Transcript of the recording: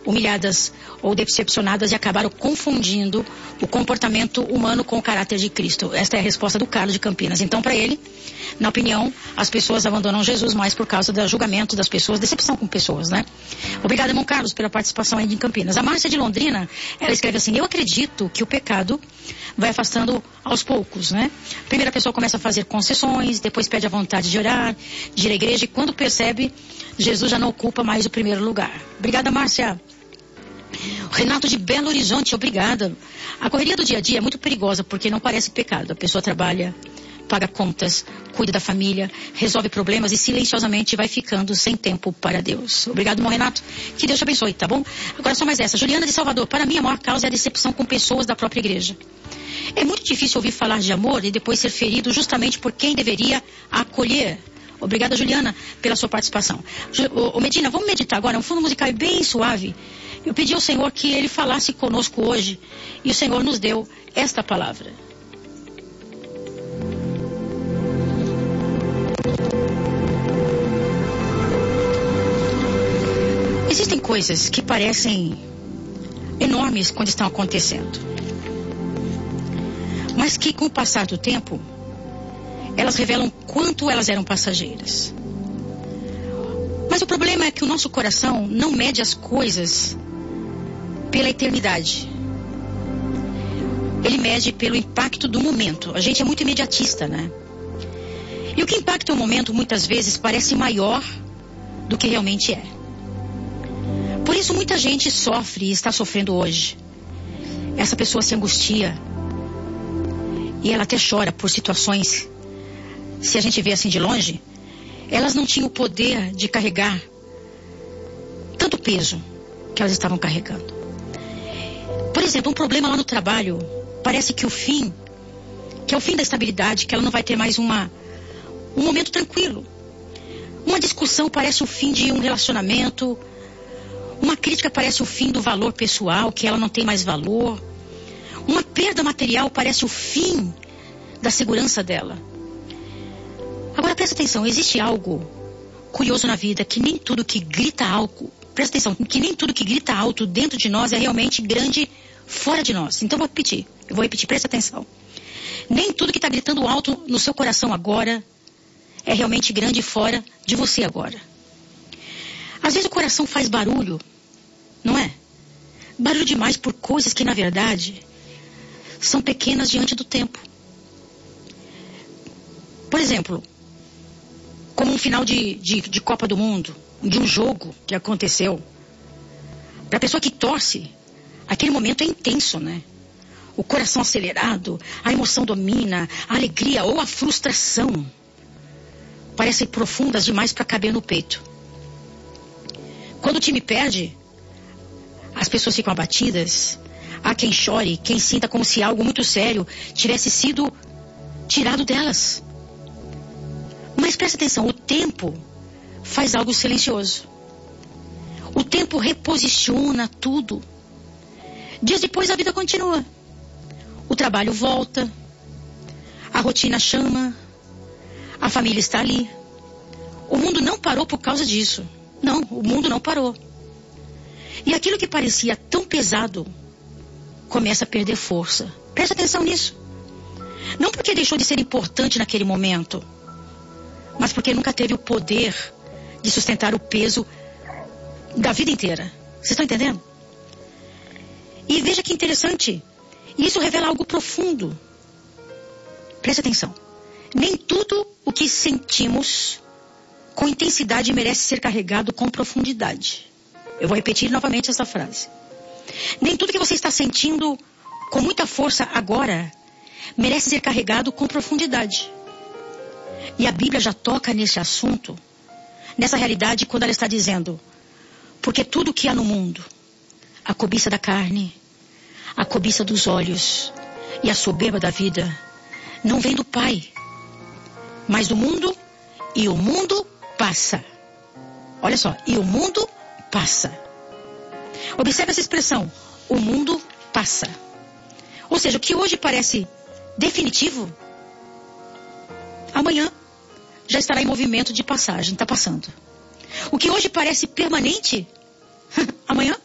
humilhadas ou decepcionadas e acabaram confundindo o comportamento humano com o caráter de Cristo. Esta é a resposta do Carlos de Campinas. Então, para ele, na opinião, as pessoas abandonam Jesus mais por causa do julgamento das pessoas, decepção com pessoas, né? Obrigada, irmão Carlos, pela participação aí de Campinas. A Márcia de Londrina, ela escreve assim: eu acredito que o pecado vai afastando aos poucos, né? Primeiro a pessoa começa a fazer concessões, depois pede a vontade de orar, de ir à igreja, e quando percebe, Jesus já não ocupa mais o primeiro lugar. Obrigada, Márcia. Renato de Belo Horizonte, obrigada. A correria do dia a dia é muito perigosa porque não parece pecado. A pessoa trabalha, paga contas, cuida da família, resolve problemas e silenciosamente vai ficando sem tempo para Deus. Obrigado, irmão Renato. Que Deus te abençoe, tá bom? Agora só mais essa. Juliana de Salvador. Para mim, a maior causa é a decepção com pessoas da própria igreja. É muito difícil ouvir falar de amor e depois ser ferido justamente por quem deveria acolher. Obrigada, Juliana, pela sua participação. Medina, vamos meditar agora. Um fundo musical bem suave. Eu pedi ao Senhor que Ele falasse conosco hoje e o Senhor nos deu esta palavra. Existem coisas que parecem enormes quando estão acontecendo, mas que com o passar do tempo elas revelam quanto elas eram passageiras. Mas o problema é que o nosso coração não mede as coisas pela eternidade. Ele mede pelo impacto do momento. A gente é muito imediatista, né? E o que impacta o momento muitas vezes parece maior do que realmente é. Por isso muita gente sofre e está sofrendo hoje. Essa pessoa se angustia e ela até chora por situações, se a gente vê assim de longe, elas não tinham o poder de carregar tanto peso que elas estavam carregando. Por exemplo, um problema lá no trabalho, parece que é o fim da estabilidade, que ela não vai ter mais um momento tranquilo. Uma discussão parece o fim de um relacionamento, uma crítica parece o fim do valor pessoal, que ela não tem mais valor. Uma perda material parece o fim da segurança dela. Agora presta atenção, existe algo curioso na vida, que nem tudo que grita alto, presta atenção, que nem tudo que grita alto dentro de nós é realmente grande fora de nós. Então eu vou repetir, presta atenção. Nem tudo que está gritando alto no seu coração agora é realmente grande fora de você agora. Às vezes o coração faz barulho, não é? Barulho demais por coisas que na verdade são pequenas diante do tempo. Por exemplo, como um final de Copa do Mundo, de um jogo que aconteceu. Para a pessoa que torce, aquele momento é intenso, né? O coração acelerado, a emoção domina, a alegria ou a frustração parecem profundas demais para caber no peito. Quando o time perde, as pessoas ficam abatidas. Há quem chore, quem sinta como se algo muito sério tivesse sido tirado delas. Mas presta atenção, o tempo faz algo silencioso. O tempo reposiciona tudo. Dias depois a vida continua. O trabalho volta. A rotina chama. A família está ali. O mundo não parou por causa disso. Não, o mundo não parou. E aquilo que parecia tão pesado começa a perder força. Presta atenção nisso. Não porque deixou de ser importante naquele momento, mas porque nunca teve o poder de sustentar o peso da vida inteira. Vocês estão entendendo? E veja que interessante. Isso revela algo profundo. Presta atenção. Nem tudo o que sentimos com intensidade merece ser carregado com profundidade. Eu vou repetir novamente essa frase. Nem tudo que você está sentindo com muita força agora merece ser carregado com profundidade. E a Bíblia já toca nesse assunto, nessa realidade, quando ela está dizendo: porque tudo que há no mundo, a cobiça da carne, a cobiça dos olhos e a soberba da vida, não vem do Pai, mas do mundo, e o mundo passa. Olha só, e o mundo passa. Observe essa expressão, o mundo passa. Ou seja, o que hoje parece definitivo, amanhã já estará em movimento de passagem, está passando. O que hoje parece permanente, amanhã